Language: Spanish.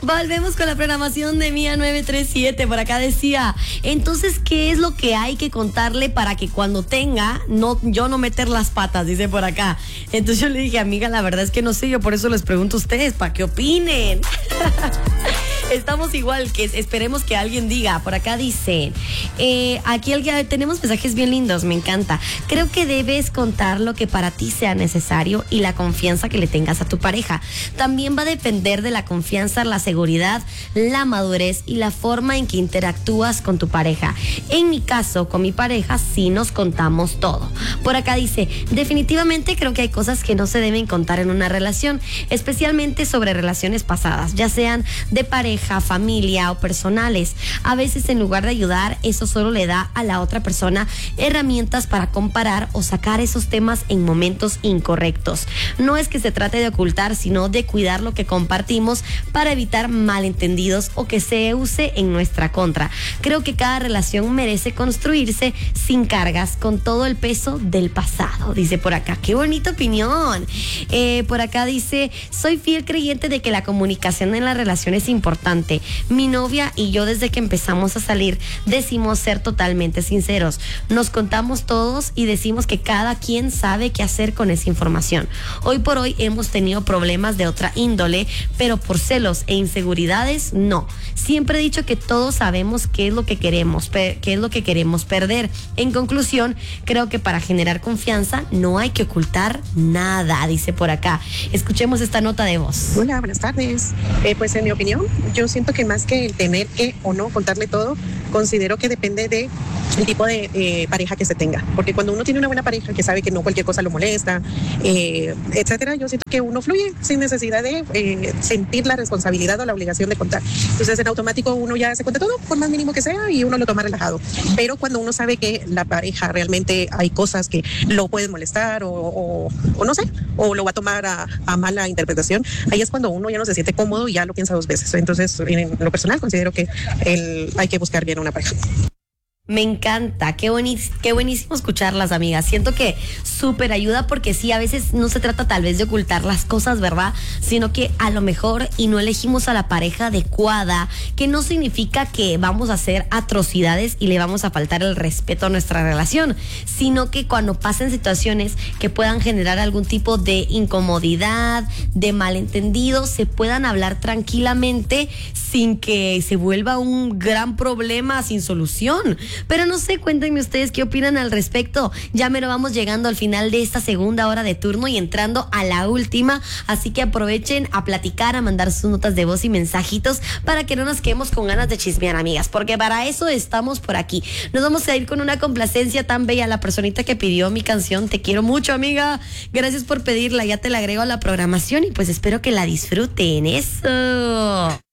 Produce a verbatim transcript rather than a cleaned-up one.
Volvemos con la programación de Mía nueve tres siete. Por acá decía, entonces, ¿qué es lo que hay que contarle para que cuando tenga, no, yo no meter las patas? Dice por acá. Entonces yo le dije, amiga, la verdad es que no sé, yo por eso les pregunto a ustedes, para que opinen. Estamos igual, que esperemos que alguien diga. Por acá dice, eh, aquí alguien, tenemos mensajes bien lindos, me encanta. Creo que debes contar lo que para ti sea necesario y la confianza que le tengas a tu pareja. También va a depender de la confianza, la seguridad, la madurez y la forma en que interactúas con tu pareja. En mi caso, con mi pareja, sí nos contamos todo. Por acá dice, definitivamente creo que hay cosas que no se deben contar en una relación, especialmente sobre relaciones pasadas, ya sean de pareja, familia o personales. A veces, en lugar de ayudar, eso solo le da a la otra persona herramientas para comparar o sacar esos temas en momentos incorrectos. No es que se trate de ocultar, sino de cuidar lo que compartimos para evitar malentendidos o que se use en nuestra contra. Creo que cada relación merece construirse sin cargas, con todo el peso del pasado. Dice por acá, qué bonita opinión. Eh, por acá dice, soy fiel creyente de que la comunicación en la relación es importante. Mi novia y yo, desde que empezamos a salir, decimos ser totalmente sinceros. Nos contamos todos y decimos que cada quien sabe qué hacer con esa información. Hoy por hoy hemos tenido problemas de otra índole, pero por celos e inseguridades, no. Siempre he dicho que todos sabemos qué es lo que queremos, qué es lo que queremos perder. En conclusión, creo que para generar confianza no hay que ocultar nada, dice por acá. Escuchemos esta nota de voz. Hola, buenas tardes. Eh, pues en mi opinión, yo siento que más que el tener que o no contarle todo, considero que depende de el tipo de eh, pareja que se tenga, porque cuando uno tiene una buena pareja que sabe que no cualquier cosa lo molesta, eh, etcétera, yo siento que uno fluye sin necesidad de eh, sentir la responsabilidad o la obligación de contar. Entonces en automático uno ya se cuenta todo, por más mínimo que sea, y uno lo toma relajado. Pero cuando uno sabe que la pareja realmente hay cosas que lo pueden molestar o, o, o no sé, o lo va a tomar a, a mala interpretación, ahí es cuando uno ya no se siente cómodo y ya lo piensa dos veces. Entonces en lo personal considero que el, hay que buscar bien una pareja. Me encanta, qué, buenis, qué buenísimo escucharlas, amigas. Siento que súper ayuda, porque sí, a veces no se trata tal vez de ocultar las cosas, ¿verdad? Sino que a lo mejor y no elegimos a la pareja adecuada, que no significa que vamos a hacer atrocidades y le vamos a faltar el respeto a nuestra relación, sino que cuando pasen situaciones que puedan generar algún tipo de incomodidad, de malentendido, se puedan hablar tranquilamente sin que se vuelva un gran problema sin solución. Pero no sé, cuéntenme ustedes qué opinan al respecto. Ya me lo vamos llegando al final de esta segunda hora de turno y entrando a la última, así que aprovechen a platicar, a mandar sus notas de voz y mensajitos para que no nos quedemos con ganas de chismear, amigas, porque para eso estamos por aquí. Nos vamos a ir con una complacencia tan bella. La personita que pidió mi canción, te quiero mucho, amiga, gracias por pedirla, ya te la agrego a la programación y pues espero que la disfruten. Eso.